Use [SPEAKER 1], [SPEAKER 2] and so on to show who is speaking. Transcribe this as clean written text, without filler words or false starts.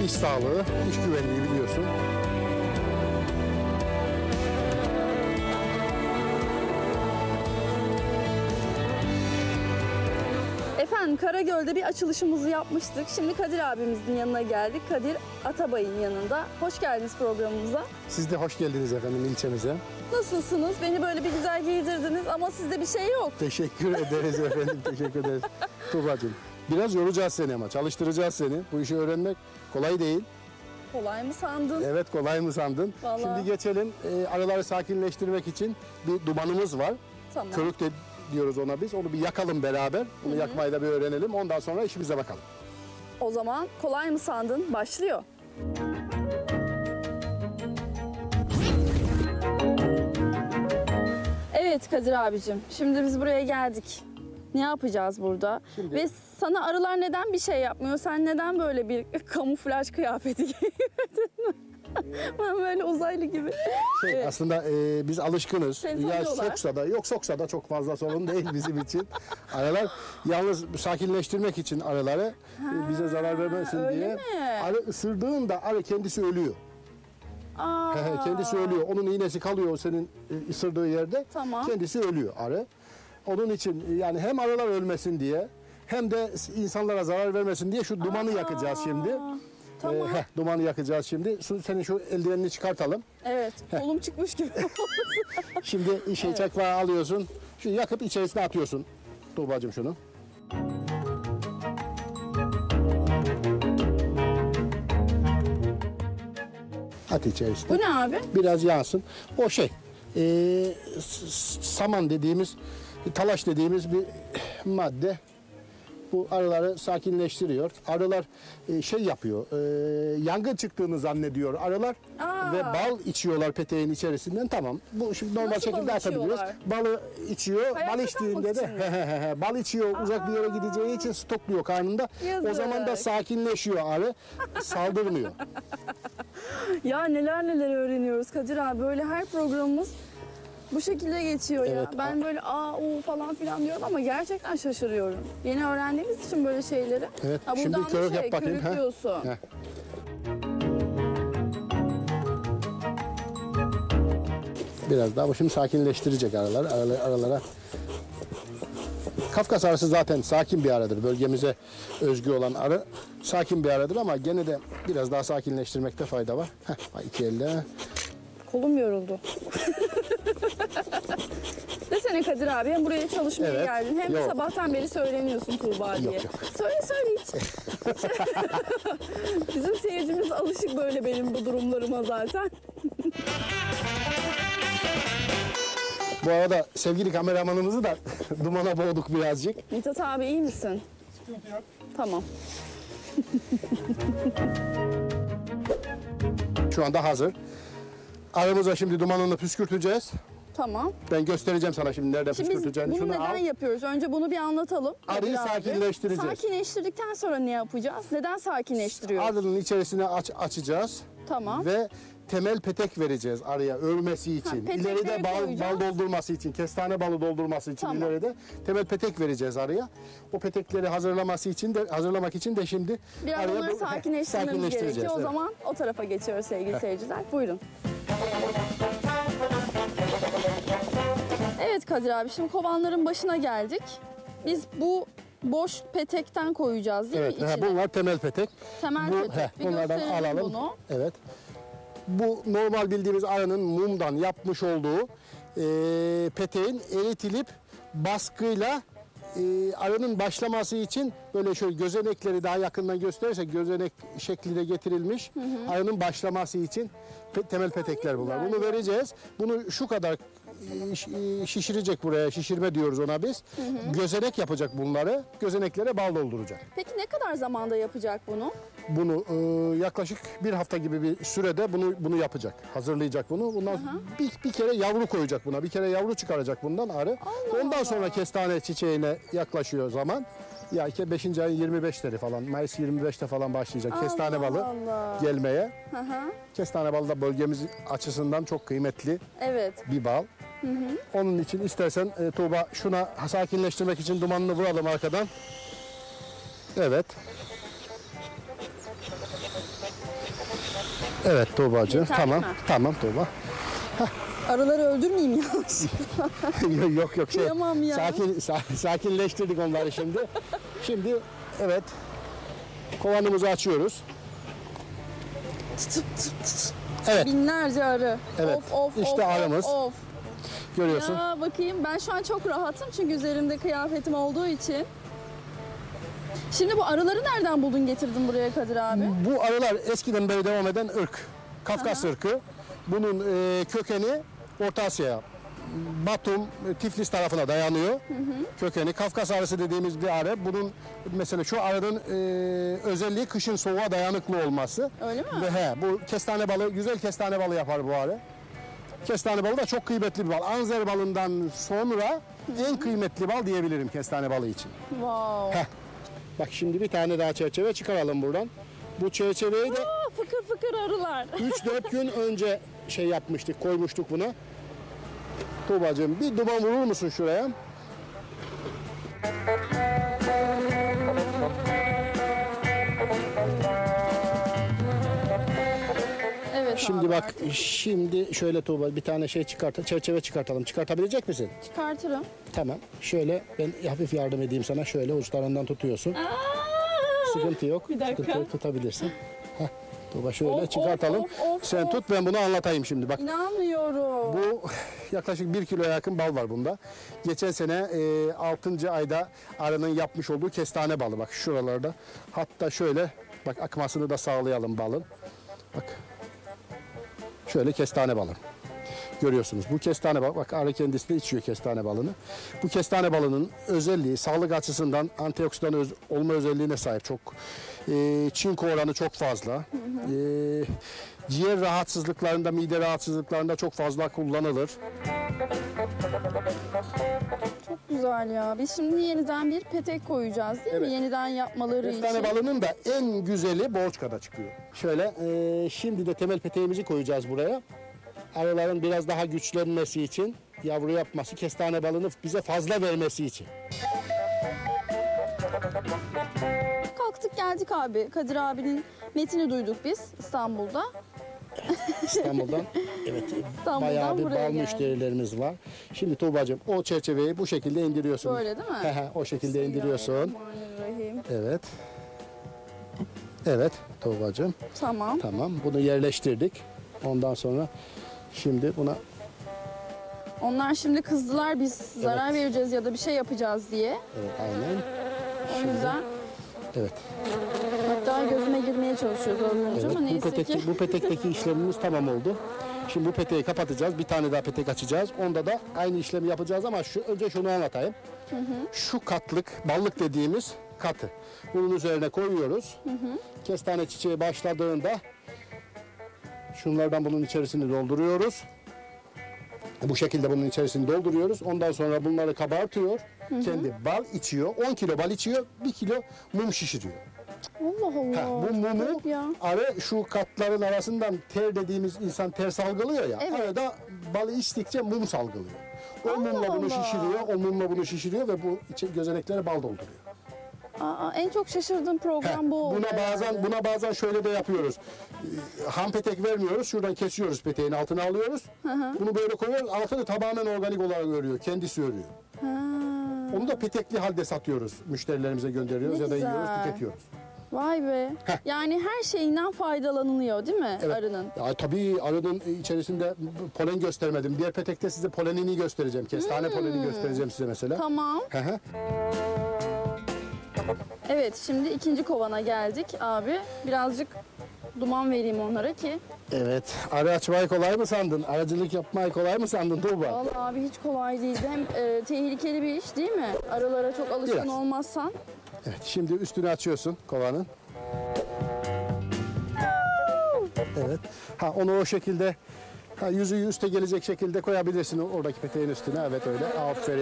[SPEAKER 1] İş sağlığı, iş güvenliği biliyorsun.
[SPEAKER 2] Efendim Karagöl'de bir açılışımızı yapmıştık. Şimdi Kadir abimizin yanına geldik. Kadir Atabay'ın yanında. Hoş geldiniz programımıza.
[SPEAKER 1] Siz de hoş geldiniz efendim ilçemize.
[SPEAKER 2] Nasılsınız? Beni böyle bir güzel giydirdiniz ama sizde bir şey yok.
[SPEAKER 1] Teşekkür ederiz efendim, teşekkür ederiz. Tuğba'cığım, biraz yoracağız seni ama çalıştıracağız seni. Bu işi öğrenmek kolay değil.
[SPEAKER 2] Kolay mı sandın?
[SPEAKER 1] Evet, kolay mı sandın?
[SPEAKER 2] Vallahi.
[SPEAKER 1] Şimdi geçelim. Arıları sakinleştirmek için bir dumanımız var.
[SPEAKER 2] Tamam.
[SPEAKER 1] Körük de diyoruz ona biz. Onu bir yakalım beraber. Bunu yakmayı da bir öğrenelim. Ondan sonra işimize bakalım.
[SPEAKER 2] O zaman kolay mı sandın? Başlıyor. Evet Kadir abicim. Şimdi biz buraya geldik. Ne yapacağız burada?
[SPEAKER 1] Şimdi-
[SPEAKER 2] Ve sana arılar neden bir şey yapmıyor? Sen neden böyle bir kamuflaj kıyafeti giydin? Ben böyle uzaylı gibi. Evet.
[SPEAKER 1] Aslında biz alışkınız.
[SPEAKER 2] Seni
[SPEAKER 1] Ya
[SPEAKER 2] tanıyorlar.
[SPEAKER 1] soksa da, yok soksa da çok fazla sorun değil bizim için. Arılar yalnız sakinleştirmek için arıları bize zarar vermesin
[SPEAKER 2] öyle
[SPEAKER 1] diye.
[SPEAKER 2] mi?
[SPEAKER 1] Arı ısırdığında arı kendisi ölüyor.
[SPEAKER 2] Aa,
[SPEAKER 1] Kendisi ölüyor. Onun iğnesi kalıyor senin ısırdığı yerde.
[SPEAKER 2] Tamam.
[SPEAKER 1] Kendisi ölüyor arı. Onun için yani hem arılar ölmesin diye hem de insanlara zarar vermesin diye şu dumanı yakacağız şimdi.
[SPEAKER 2] Tamam.
[SPEAKER 1] Dumanı yakacağız şimdi. Senin şu eldivenini çıkartalım.
[SPEAKER 2] Evet, kolum çıkmış gibi.
[SPEAKER 1] Şimdi çakmağı alıyorsun. Şu yakıp içerisine atıyorsun. Tuğba'cığım şunu. At içerisine.
[SPEAKER 2] Bu ne abi?
[SPEAKER 1] Biraz yansın. O saman dediğimiz, talaş dediğimiz bir madde. Bu arıları sakinleştiriyor. Arılar yapıyor, yangın çıktığını zannediyor arılar ve bal içiyorlar peteğin içerisinden. Tamam. Bu şimdi normal
[SPEAKER 2] Nasıl
[SPEAKER 1] şekilde
[SPEAKER 2] bal
[SPEAKER 1] atabiliriz.
[SPEAKER 2] içiyorlar?
[SPEAKER 1] Balı içiyor.
[SPEAKER 2] Hayatta
[SPEAKER 1] Bal içtiğinde
[SPEAKER 2] kalmak
[SPEAKER 1] de bal içiyor. Uzak bir yere gideceği için stokluyor karnında.
[SPEAKER 2] Yazık.
[SPEAKER 1] O zaman da sakinleşiyor arı. Saldırmıyor.
[SPEAKER 2] Ya neler neler öğreniyoruz Kadir abi. Böyle her programımız bu şekilde geçiyor ya.
[SPEAKER 1] Evet.
[SPEAKER 2] Ben böyle falan filan diyorum ama gerçekten şaşırıyorum. Yeni öğrendiğimiz için böyle şeyleri.
[SPEAKER 1] Evet.
[SPEAKER 2] Ha,
[SPEAKER 1] Şimdi
[SPEAKER 2] buradan
[SPEAKER 1] körük
[SPEAKER 2] da
[SPEAKER 1] yap bakayım.
[SPEAKER 2] körük diyorsun.
[SPEAKER 1] Heh. Biraz daha bu şimdi sakinleştirecek aralara. Kafkas arısı zaten sakin bir arıdır. Bölgemize özgü olan arı sakin bir arıdır ama gene de biraz daha sakinleştirmekte fayda var. İki elle.
[SPEAKER 2] Kolum yoruldu. Desene Kadir abi hem buraya çalışmaya
[SPEAKER 1] Evet.
[SPEAKER 2] geldin hem de
[SPEAKER 1] Yok.
[SPEAKER 2] sabahtan beri söyleniyorsun Tuğba diye.
[SPEAKER 1] Yok.
[SPEAKER 2] Söyle hiç. Bizim seyircimiz alışık böyle benim bu durumlarıma zaten.
[SPEAKER 1] Bu arada sevgili kameramanımızı da dumana boğduk birazcık.
[SPEAKER 2] Mithat abi iyi misin?
[SPEAKER 1] Sıkıntı yok.
[SPEAKER 2] Tamam.
[SPEAKER 1] Şu anda hazır. Arımıza şimdi dumanını püskürteceğiz.
[SPEAKER 2] Tamam.
[SPEAKER 1] Ben göstereceğim sana şimdi nerede
[SPEAKER 2] Şimdi biz
[SPEAKER 1] püskürteceğini.
[SPEAKER 2] bunu
[SPEAKER 1] Şunu
[SPEAKER 2] neden
[SPEAKER 1] al.
[SPEAKER 2] yapıyoruz? Önce bunu bir anlatalım.
[SPEAKER 1] Arıyı
[SPEAKER 2] Kadir abi.
[SPEAKER 1] sakinleştireceğiz.
[SPEAKER 2] Sakinleştirdikten sonra ne yapacağız? Neden sakinleştiriyoruz?
[SPEAKER 1] Arının içerisine açacağız.
[SPEAKER 2] Tamam.
[SPEAKER 1] Ve temel petek vereceğiz arıya ölmesi için.
[SPEAKER 2] petekleri
[SPEAKER 1] İleride bal
[SPEAKER 2] koyacağız.
[SPEAKER 1] doldurması için, kestane balı doldurması için
[SPEAKER 2] Tamam.
[SPEAKER 1] ileride temel petek vereceğiz arıya. O petekleri hazırlamak için de şimdi
[SPEAKER 2] Biraz
[SPEAKER 1] arıya
[SPEAKER 2] onları sakinleştirmemiz
[SPEAKER 1] sakinleştireceğiz.
[SPEAKER 2] gerekiyor. O
[SPEAKER 1] Evet.
[SPEAKER 2] zaman o tarafa geçiyoruz sevgili seyirciler. Buyurun. Evet Kadir abi şimdi kovanların başına geldik. Biz bu boş petekten koyacağız değil
[SPEAKER 1] Evet,
[SPEAKER 2] mi içine?
[SPEAKER 1] bunlar temel petek.
[SPEAKER 2] Temel petek. Bir
[SPEAKER 1] Bunlardan
[SPEAKER 2] gösterelim
[SPEAKER 1] alalım.
[SPEAKER 2] bunu.
[SPEAKER 1] Evet. Bu normal bildiğimiz arının mumdan yapmış olduğu peteğin eritilip baskıyla arının başlaması için böyle şöyle gözenekleri daha yakından gösterirsek gözenek şeklinde getirilmiş arının başlaması için temel petekler bunlar.
[SPEAKER 2] güzel
[SPEAKER 1] Bunu
[SPEAKER 2] ya.
[SPEAKER 1] vereceğiz. Bunu şu kadar şişirecek buraya. Şişirme diyoruz ona biz. Gözenek yapacak bunları. Gözeneklere bal dolduracak.
[SPEAKER 2] Peki ne kadar zamanda yapacak bunu?
[SPEAKER 1] Bunu yaklaşık bir hafta gibi bir sürede bunu yapacak. Hazırlayacak bunu. Bundan bir kere yavru koyacak buna. Bir kere yavru çıkaracak bundan arı. Ondan sonra kestane çiçeğine yaklaşıyor zaman. Ya 5. ayın 25'leri falan, Mayıs 25'te falan başlayacak kestane balı
[SPEAKER 2] Allah.
[SPEAKER 1] gelmeye.
[SPEAKER 2] Hı hı.
[SPEAKER 1] Kestane balı da bölgemiz açısından çok kıymetli
[SPEAKER 2] Evet.
[SPEAKER 1] bir bal. Onun için istersen Tuğba şuna sakinleştirmek için dumanını vuralım arkadan. Evet. Evet Tuğba'cığım.
[SPEAKER 2] Yeterli
[SPEAKER 1] Tamam.
[SPEAKER 2] mi?
[SPEAKER 1] Tamam Tuğba.
[SPEAKER 2] Arıları öldürmeyeyim ya.
[SPEAKER 1] Yok şey.
[SPEAKER 2] Kıyamam ya.
[SPEAKER 1] Sakinleştirdik onları şimdi. Şimdi evet. Kovanımızı açıyoruz. Evet.
[SPEAKER 2] Binlerce arı.
[SPEAKER 1] Evet,
[SPEAKER 2] Of,
[SPEAKER 1] işte arımız.
[SPEAKER 2] Of.
[SPEAKER 1] Görüyorsun.
[SPEAKER 2] Ya bakayım, ben şu an çok rahatım çünkü üzerimde kıyafetim olduğu için. Şimdi bu arıları nereden buldun, getirdin buraya Kadir abi?
[SPEAKER 1] Bu arılar eskiden beri devam eden ırk. Kafkas ırkı. Bunun kökeni Orta Asya'ya, Batum, Tiflis tarafına dayanıyor. Kökeni Kafkas arısı dediğimiz bir arı. Bunun mesela şu arının özelliği kışın soğuğa dayanıklı olması.
[SPEAKER 2] Öyle mi?
[SPEAKER 1] Ve bu kestane balı, güzel kestane balı yapar bu arı. Kestane balı da çok kıymetli bir bal. Anzer balından sonra en kıymetli bal diyebilirim kestane balı için.
[SPEAKER 2] Wow.
[SPEAKER 1] Heh. Bak şimdi bir tane daha çerçeve çıkaralım buradan. Bu çerçeveyi de
[SPEAKER 2] Aa, fıkır fıkır arılar.
[SPEAKER 1] 3-4 gün önce şey yapmıştık, koymuştuk bunu. Tuğba'cığım bir duman vurur musun şuraya?
[SPEAKER 2] Evet
[SPEAKER 1] Şimdi
[SPEAKER 2] abi,
[SPEAKER 1] bak,
[SPEAKER 2] artık
[SPEAKER 1] şimdi şöyle Tuğba bir tane şey çerçeve çıkartalım. Çıkartabilecek misin?
[SPEAKER 2] çıkartırım.
[SPEAKER 1] Tamam. Şöyle ben hafif yardım edeyim sana. Şöyle uçlarından tutuyorsun. Sıkıntı yok.
[SPEAKER 2] Bir dakika.
[SPEAKER 1] Sıkıntı yok, tutabilirsin. Heh. Tuğba şöyle
[SPEAKER 2] Of,
[SPEAKER 1] çıkartalım.
[SPEAKER 2] of,
[SPEAKER 1] Sen
[SPEAKER 2] of.
[SPEAKER 1] tut, ben bunu anlatayım şimdi. Bak
[SPEAKER 2] İnanmıyorum.
[SPEAKER 1] bu yaklaşık 1 kiloya yakın bal var bunda. Geçen sene 6. ayda arının yapmış olduğu kestane balı. Bak şuralarda. Hatta şöyle bak akmasını da sağlayalım balın. Bak. Şöyle kestane balı. Görüyorsunuz. Bu kestane balı, bak arı kendisi de içiyor kestane balını. Bu kestane balının özelliği sağlık açısından antioksidan olma özelliğine sahip. Çok çinko oranı çok fazla. Ciğer rahatsızlıklarında, mide rahatsızlıklarında çok fazla kullanılır.
[SPEAKER 2] Çok güzel ya. Biz şimdi yeniden bir petek koyacağız değil mi?
[SPEAKER 1] Evet.
[SPEAKER 2] Yeniden yapmaları
[SPEAKER 1] Kestane
[SPEAKER 2] için.
[SPEAKER 1] balının da en güzeli Borçka'da çıkıyor. Şöyle şimdi de temel peteğimizi koyacağız buraya. Arıların biraz daha güçlenmesi için, yavru yapması, kestane balını bize fazla vermesi için.
[SPEAKER 2] Kalktık geldik abi. Kadir abinin metini duyduk biz İstanbul'da.
[SPEAKER 1] İstanbul'dan evet
[SPEAKER 2] İstanbul'dan
[SPEAKER 1] bayağı bir
[SPEAKER 2] buraya
[SPEAKER 1] bal
[SPEAKER 2] geldik.
[SPEAKER 1] müşterilerimiz var. Şimdi Tuğba'cığım o çerçeveyi bu şekilde indiriyorsun.
[SPEAKER 2] Böyle değil mi?
[SPEAKER 1] O şekilde indiriyorsun.
[SPEAKER 2] Bismillahirrahmanirrahim.
[SPEAKER 1] Evet. Evet Tuğba'cığım.
[SPEAKER 2] Tamam.
[SPEAKER 1] Tamam bunu yerleştirdik. Ondan sonra şimdi buna
[SPEAKER 2] Onlar şimdi kızdılar, biz zarar vereceğiz ya da bir şey yapacağız diye.
[SPEAKER 1] evet aynen.
[SPEAKER 2] O yüzden
[SPEAKER 1] Evet.
[SPEAKER 2] hatta gözüme girmeye çalışıyordu az önce
[SPEAKER 1] Evet,
[SPEAKER 2] ama neyse ki.
[SPEAKER 1] bu petekteki işlemimiz tamam oldu. Şimdi bu peteği kapatacağız. Bir tane daha petek açacağız. Onda da aynı işlemi yapacağız ama önce şunu anlatayım. Şu katlık, ballık dediğimiz katı. Bunun üzerine koyuyoruz. Kestane çiçeği başladığında şunlardan bunun içerisini dolduruyoruz. Bu şekilde bunun içerisini dolduruyoruz. Ondan sonra bunları kabartıyor. Kendi bal içiyor. 10 kilo bal içiyor. 1 kilo mum şişiriyor.
[SPEAKER 2] Allah Allah.
[SPEAKER 1] Bu mumu
[SPEAKER 2] Garip ya.
[SPEAKER 1] arı şu katların arasından ter dediğimiz insan ter salgılıyor ya.
[SPEAKER 2] Evet.
[SPEAKER 1] Arı da balı içtikçe mum salgılıyor. O mumla bunu
[SPEAKER 2] Allah.
[SPEAKER 1] şişiriyor. O mumla bunu şişiriyor ve bu gözeneklere bal dolduruyor.
[SPEAKER 2] Aa, en çok şaşırdığım program bu oldu. herhalde.
[SPEAKER 1] Buna bazen şöyle de yapıyoruz. Ham petek vermiyoruz. Şuradan kesiyoruz peteğin altına alıyoruz. Bunu böyle koyuyoruz. Altını tamamen organik olarak örüyor. Kendisi örüyor.
[SPEAKER 2] Ha.
[SPEAKER 1] Onu da petekli halde satıyoruz. Müşterilerimize gönderiyoruz
[SPEAKER 2] Ne
[SPEAKER 1] ya da
[SPEAKER 2] güzel.
[SPEAKER 1] yiyoruz, tüketiyoruz.
[SPEAKER 2] Vay be. Yani her şeyinden faydalanılıyor değil mi arının?
[SPEAKER 1] Ya, tabii arının içerisinde polen göstermedim. Diğer petekte size polenini göstereceğim. Kestane poleni göstereceğim size mesela.
[SPEAKER 2] Tamam.
[SPEAKER 1] Hı hı.
[SPEAKER 2] Evet, şimdi ikinci kovana geldik abi. Birazcık duman vereyim onlara ki.
[SPEAKER 1] Evet. Arı açmayı kolay mı sandın? Aracılık yapmayı kolay mı sandın Tuğba?
[SPEAKER 2] Vallahi abi hiç kolay değil. Hem tehlikeli bir iş değil mi? Arılara çok alışkın
[SPEAKER 1] Biraz.
[SPEAKER 2] olmazsan.
[SPEAKER 1] Evet. Şimdi üstünü açıyorsun kovanın. Evet. Onu o şekilde yüzü üste gelecek şekilde koyabilirsin oradaki peteğin üstüne. Evet öyle. Aferin.